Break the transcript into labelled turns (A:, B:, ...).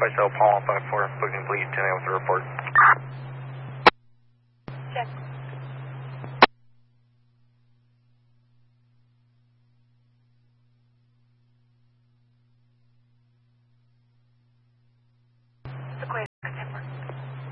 A: Myself, Paul 54, booking bleed, 10 with the report.